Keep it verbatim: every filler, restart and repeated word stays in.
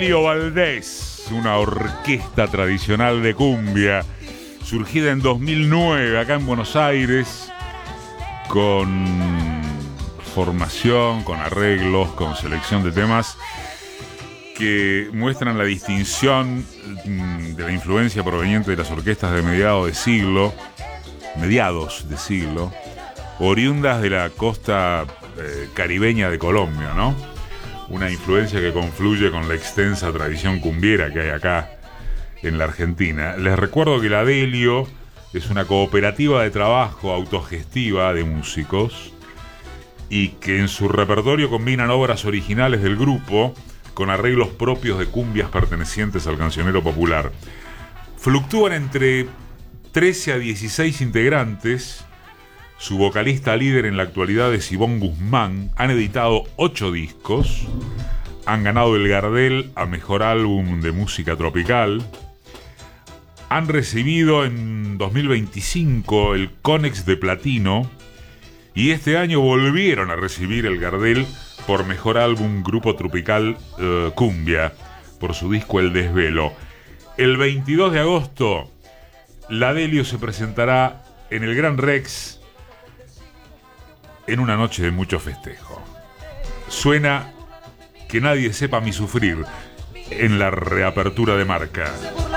Delio Valdés, una orquesta tradicional de cumbia, surgida en dos mil nueve acá en Buenos Aires, con formación, con arreglos, con selección de temas que muestran la distinción de la influencia proveniente de las orquestas de mediados de siglo, mediados de siglo, oriundas de la costa eh, caribeña de Colombia, ¿no? Una influencia que confluye con la extensa tradición cumbiera que hay acá en la Argentina. Les recuerdo que la Delio es una cooperativa de trabajo autogestiva de músicos y que en su repertorio combinan obras originales del grupo con arreglos propios de cumbias pertenecientes al cancionero popular. Fluctúan entre trece a dieciséis integrantes. Su vocalista líder en la actualidad es Ivonne Guzmán. Han editado ocho discos. Han ganado el Gardel a Mejor Álbum de Música Tropical. Han recibido en dos mil veinticinco el Conex de Platino. Y este año volvieron a recibir el Gardel por Mejor Álbum Grupo Tropical uh, Cumbia, por su disco El Desvelo. El veintidós de agosto, la Delio se presentará en el Gran Rex en una noche de mucho festejo. Suena Que Nadie Sepa Mi Sufrir en la reapertura de Marca.